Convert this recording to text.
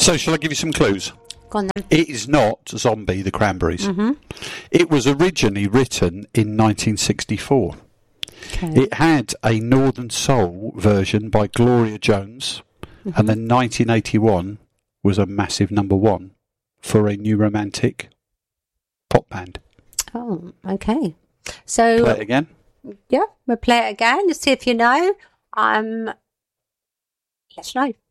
So shall I give you some clues? Go on then. It is not Zombie, the Cranberries. Mm-hmm. It was originally written in 1964. Okay. It had a Northern Soul version by Gloria Jones, and then 1981 was a massive number one for a new romantic pop band. Oh, okay. So Play it again. yeah, we'll play it again to see if you know. Let's know.